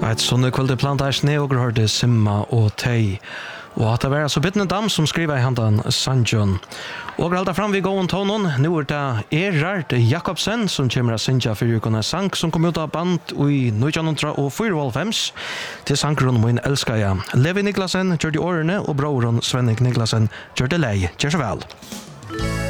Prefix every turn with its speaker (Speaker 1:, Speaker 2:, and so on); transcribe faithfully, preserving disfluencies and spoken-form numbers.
Speaker 1: Et sånne kvölde plantasjene og hørte Simma og Tei. Og at det var så Bittne Dam som skriver i handan Sanjon. Og halda fram vi gåen tonen. Nå er det Erard Jakobsen som kommer av Sinja fyrjukone sang som kom ut av band i nitton fyrtiofem til sangren Min elskar jeg. Levi Niklasen gjør de årene og broren Svennik Niklasen gjør det lei. Gjør så vel.